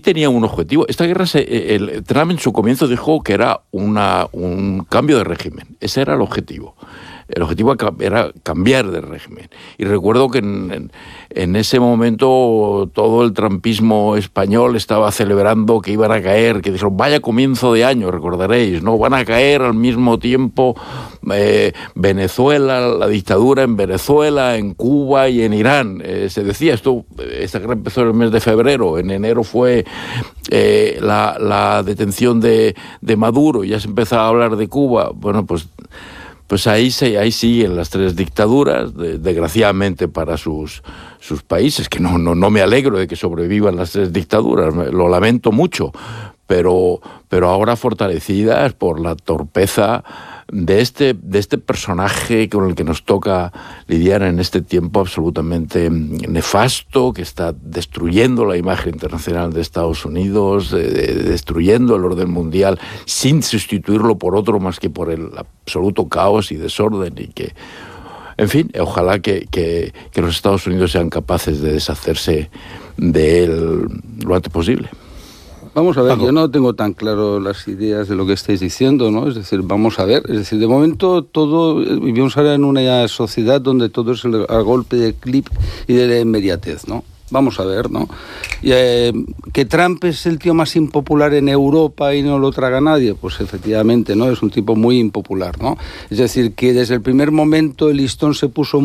tenía un objetivo. Esta guerra, Trump en su comienzo dijo que era un cambio de régimen. Ese era el objetivo. El objetivo era cambiar de régimen. Y recuerdo que en ese momento todo el trumpismo español estaba celebrando que iban a caer, que dijeron, vaya comienzo de año, recordaréis, ¿no? Van a caer al mismo tiempo Venezuela, la dictadura en Venezuela, en Cuba y en Irán. Se decía esta guerra empezó en el mes de febrero, en enero fue la detención de Maduro, ya se empezaba a hablar de Cuba. Bueno, pues ahí siguen las tres dictaduras, desgraciadamente para sus países, que no me alegro de que sobrevivan las tres dictaduras, lo lamento mucho, pero ahora fortalecidas por la torpeza de este personaje con el que nos toca lidiar en este tiempo absolutamente nefasto, que está destruyendo la imagen internacional de Estados Unidos, destruyendo el orden mundial sin sustituirlo por otro más que por el absoluto caos y desorden, y que, en fin, ojalá que los Estados Unidos sean capaces de deshacerse de él lo antes posible. Vamos a ver, yo no tengo tan claro las ideas de lo que estáis diciendo, ¿no? Es decir, vamos a ver, de momento vivimos ahora en una sociedad donde todo es a golpe de clip y de la inmediatez, ¿no? Vamos a ver, ¿no? Que Trump es el tío más impopular en Europa y no lo traga nadie, pues efectivamente, ¿no? Es un tipo muy impopular, ¿no? Es decir, que desde el primer momento el listón se puso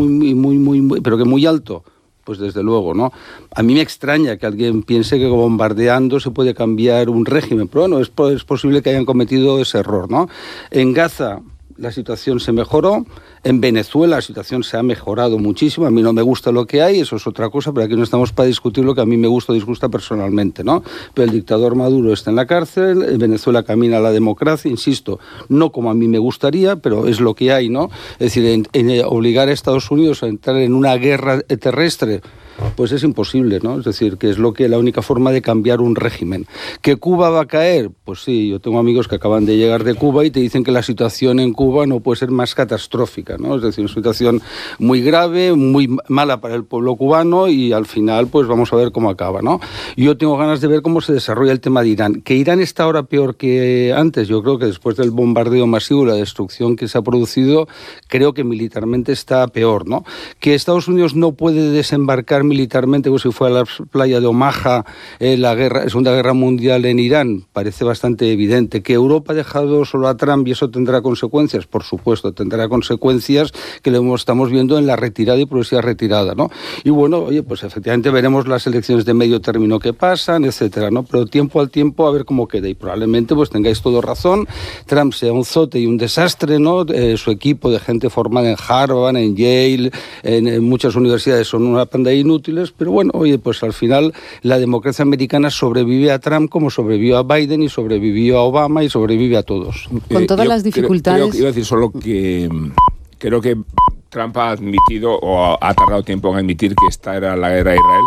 muy, pero que muy alto. Pues desde luego, ¿no? A mí me extraña que alguien piense que bombardeando se puede cambiar un régimen, pero bueno, es posible que hayan cometido ese error, ¿no? En Gaza la situación se mejoró, en Venezuela la situación se ha mejorado muchísimo, a mí no me gusta lo que hay, eso es otra cosa, pero aquí no estamos para discutir lo que a mí me gusta o disgusta personalmente, ¿no? Pero el dictador Maduro está en la cárcel, en Venezuela camina a la democracia, insisto, no como a mí me gustaría, pero es lo que hay, ¿no? Es decir, en obligar a Estados Unidos a entrar en una guerra terrestre, pues es imposible, ¿no? Es decir, que es la única forma de cambiar un régimen. ¿Que Cuba va a caer? Pues sí, yo tengo amigos que acaban de llegar de Cuba y te dicen que la situación en Cuba no puede ser más catastrófica, ¿no? Es decir, una situación muy grave, muy mala para el pueblo cubano y al final, pues vamos a ver cómo acaba, ¿no? Yo tengo ganas de ver cómo se desarrolla el tema de Irán. ¿Que Irán está ahora peor que antes? Yo creo que después del bombardeo masivo y la destrucción que se ha producido, creo que militarmente está peor, ¿no? ¿Que Estados Unidos no puede desembarcar militarmente como si fuera la playa de Omaha la Segunda Guerra Mundial en Irán? Parece bastante evidente. ¿Que Europa ha dejado solo a Trump y eso tendrá consecuencias? Por supuesto, tendrá consecuencias que lo estamos viendo en la retirada y progresiva retirada, ¿no? Y bueno, oye, pues efectivamente veremos las elecciones de medio término que pasan, etcétera, ¿no? Pero tiempo al tiempo a ver cómo queda y probablemente pues tengáis todo razón, Trump sea un zote y un desastre, ¿no? Su equipo de gente formada en Harvard, en Yale, en muchas universidades son una panda de inútiles, pero bueno, oye, pues al final la democracia americana sobrevive a Trump como sobrevivió a Biden y sobrevivió a Obama y sobrevive a todos. Con todas las dificultades. Iba a decir solo que creo que Trump ha admitido o ha tardado tiempo en admitir que esta era la guerra de Israel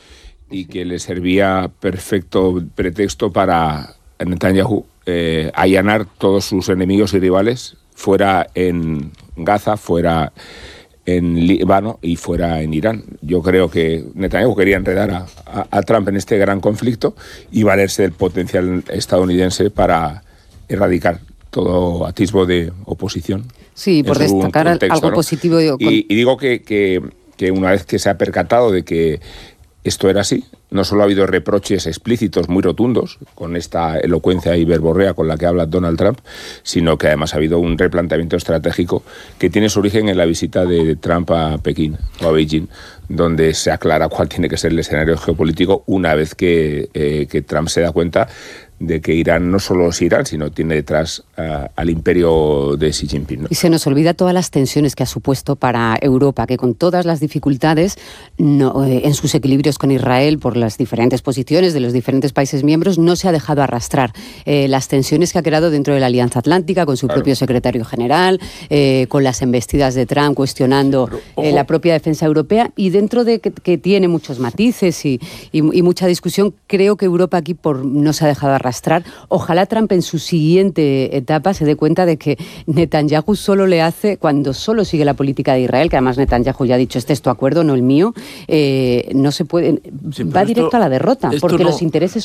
y que le servía perfecto pretexto para Netanyahu allanar todos sus enemigos y rivales, fuera en Gaza, fuera en Líbano y fuera en Irán. Yo creo que Netanyahu quería enredar a Trump en este gran conflicto y valerse del potencial estadounidense para erradicar todo atisbo de oposición. Sí, por destacar algo, ¿no? Positivo. Y digo que una vez que se ha percatado de que esto era así, no solo ha habido reproches explícitos muy rotundos con esta elocuencia y verborrea con la que habla Donald Trump, sino que además ha habido un replanteamiento estratégico que tiene su origen en la visita de Trump a Pekín o a Beijing, donde se aclara cuál tiene que ser el escenario geopolítico una vez que Trump se da cuenta de que Irán no solo es Irán, sino tiene detrás al imperio de Xi Jinping, ¿no? Y se nos olvida todas las tensiones que ha supuesto para Europa, que con todas las dificultades en sus equilibrios con Israel, por las diferentes posiciones de los diferentes países miembros, no se ha dejado arrastrar. Las tensiones que ha creado dentro de la Alianza Atlántica, con su propio secretario general, con las embestidas de Trump cuestionando la propia defensa europea, y dentro de que tiene muchos matices y mucha discusión, creo que Europa aquí no se ha dejado arrastrar. Ojalá Trump en su siguiente etapa se dé cuenta de que Netanyahu solo le hace, cuando solo sigue la política de Israel, que además Netanyahu ya ha dicho, este es tu acuerdo, no el mío, no se puede, va directo a la derrota, porque los intereses